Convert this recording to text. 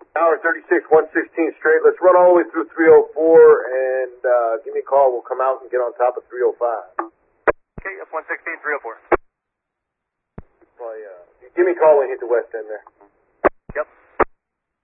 Hour 36, 116 straight. Let's run all the way through 304 and give me a call. We'll come out and get on top of 305. Okay, that's 116, 304. Well, give me a call when you hit the west end there. Yep.